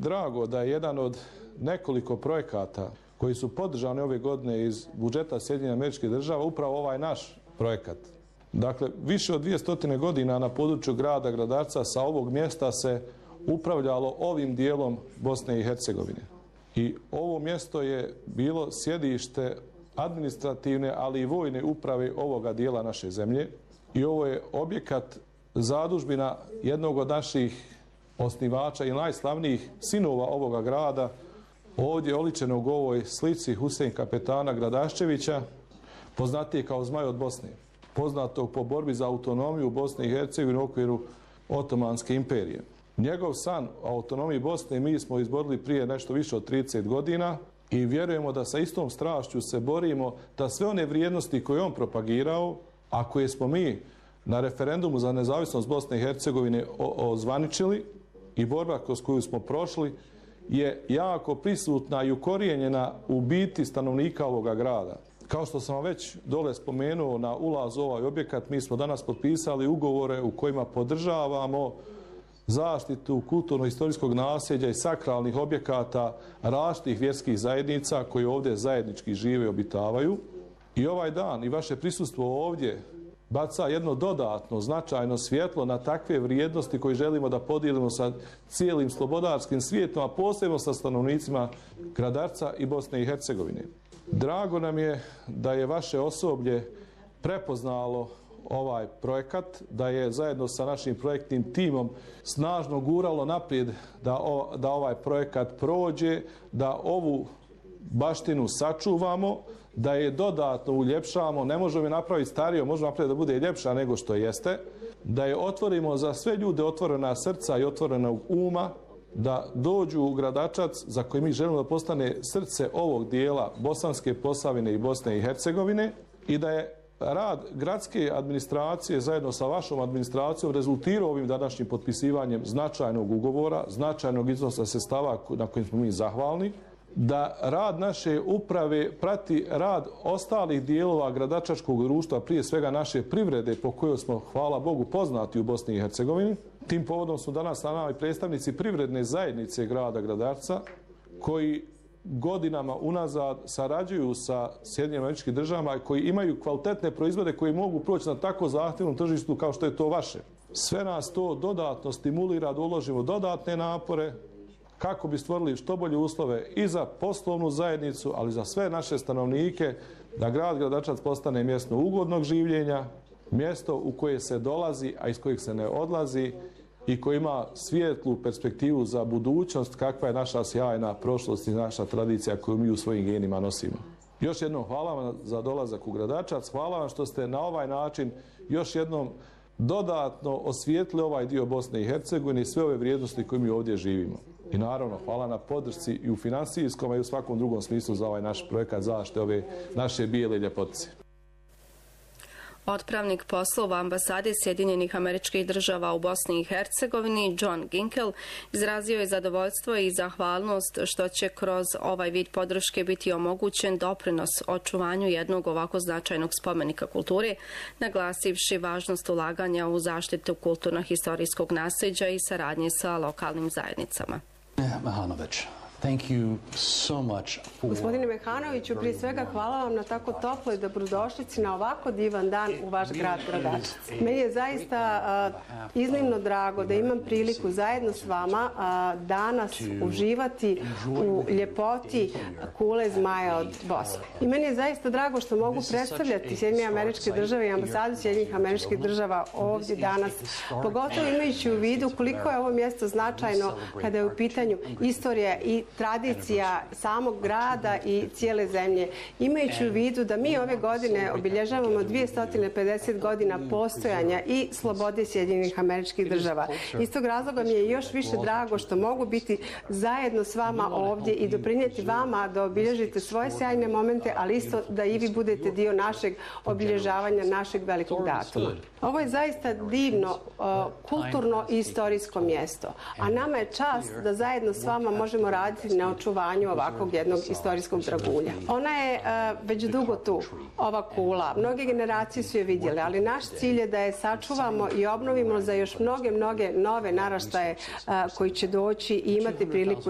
drago da je jedan od nekoliko projekata koji su podržani ove godine iz budžeta Sjedinjenih Američkih Država upravo ovaj naš projekat. Dakle, više od 200 godina na području grada Gradarca sa ovog mjesta se upravljalo ovim dijelom Bosne i Hercegovine. I ovo mjesto je bilo sjedište administrativne, ali i vojne uprave ovoga dijela naše zemlje. I ovo je objekat zadužbina jednog od naših osnivača i najslavnijih sinova ovoga grada, ovdje oličenog u ovoj slici Husein kapetana Gradaščevića, poznatiji kao Zmaj od Bosne, poznatog po borbi za autonomiju Bosne i Hercegovine u okviru Otomanske imperije. Njegov san o autonomiji Bosne mi smo izborili prije nešto više od 30 godina i vjerujemo da sa istom strašću se borimo da sve one vrijednosti koje on propagirao, a koje smo mi na referendumu za nezavisnost Bosne i Hercegovine ozvaničili i borba kroz koju smo prošli, je jako prisutna i ukorijenjena u biti stanovnika ovoga grada. Kao što sam već dole spomenuo na ulaz u ovaj objekat, mi smo danas potpisali ugovore u kojima podržavamo zaštitu kulturno-istorijskog nasljeđa i sakralnih objekata različitih vjerskih zajednica koji ovdje zajednički žive i obitavaju. I ovaj dan i vaše prisustvo ovdje baca jedno dodatno, značajno svjetlo na takve vrijednosti koje želimo da podijelimo sa cijelim slobodarskim svijetom, a posebno sa stanovnicima Gradarca i Bosne i Hercegovine. Drago nam je da je vaše osoblje prepoznalo ovaj projekat, da je zajedno sa našim projektnim timom snažno guralo naprijed da ovaj projekat prođe, da ovu baštinu sačuvamo, da je dodatno uljepšamo, ne možemo je napraviti starijom, možemo napraviti da bude ljepša nego što jeste, da je otvorimo za sve ljude otvorena srca i otvorenog uma, da dođu u Gradačac za koji mi želimo da postane srce ovog dijela Bosanske Posavine i Bosne i Hercegovine i da je rad gradske administracije zajedno sa vašom administracijom rezultirao ovim današnjim potpisivanjem značajnog ugovora, značajnog iznosa sredstava na kojim smo mi zahvalni, da rad naše uprave prati rad ostalih dijelova gradačačkog društva, prije svega naše privrede po kojoj smo, hvala Bogu, poznati u Bosni i Hercegovini. Tim povodom su danas na nama i predstavnici privredne zajednice grada Gradarca koji godinama unazad sarađuju sa Sjedinjenim Američkim Državama i koji imaju kvalitetne proizvode koji mogu proći na tako zahtjevnom tržištu kao što je to vaše. Sve nas to dodatno stimulira da uložimo dodatne napore kako bi stvorili što bolje uslove i za poslovnu zajednicu, ali za sve naše stanovnike, da grad Gradačac postane mjesto ugodnog življenja, mjesto u koje se dolazi, a iz kojeg se ne odlazi i koji ima svijetlu perspektivu za budućnost, kakva je naša sjajna prošlost i naša tradicija koju mi u svojim genima nosimo. Još jednom hvala vam za dolazak u Gradačac, hvala vam što ste na ovaj način još jednom dodatno osvijetli ovaj dio Bosne i Hercegovine i sve ove vrijednosti koje mi ovdje živimo. I naravno, hvala na podršci i u finansijskom, a i u svakom drugom smislu za ovaj naš projekat zaštite ove naše bijele ljepotice. Otpravnik poslova ambasade Sjedinjenih Američkih Država u Bosni i Hercegovini, John Ginkel, izrazio je zadovoljstvo i zahvalnost što će kroz ovaj vid podrške biti omogućen doprinos očuvanju jednog ovako značajnog spomenika kulture, naglasivši važnost ulaganja u zaštitu kulturno-historijskog nasljeđa i saradnje sa lokalnim zajednicama. Gospodine Mehanoviću, prije svega hvala vam na tako toploj dobrodošlici na ovako divan dan u vaš grad Gradačac. Meni je zaista iznimno drago da imam priliku zajedno s vama danas uživati u ljepoti kule Zmaja od Bosne. I meni je zaista drago što mogu predstavljati Sjedinjene Američke Države i ambasadu Sjedinjenih Američkih Država ovdje danas, pogotovo imajući u vidu koliko je ovo mjesto značajno kada je u pitanju istorija i tradicija samog grada i cijele zemlje. Imajući u vidu da mi ove godine obilježavamo 250 godina postojanja i slobode Sjedinjenih Američkih Država. Iz tog razloga mi je još više drago što mogu biti zajedno s vama ovdje i doprinijeti vama da obilježite svoje sjajne momente, ali isto da i vi budete dio našeg obilježavanja našeg velikog datuma. Ovo je zaista divno kulturno i istorijsko mjesto, a nama je čast da zajedno s vama možemo raditi na očuvanju ovakvog jednog istorijskog dragulja. Ona je već dugo tu, ova kula. Mnoge generacije su je vidjele, ali naš cilj je da je sačuvamo i obnovimo za još mnoge nove naraštaje koji će doći i imati priliku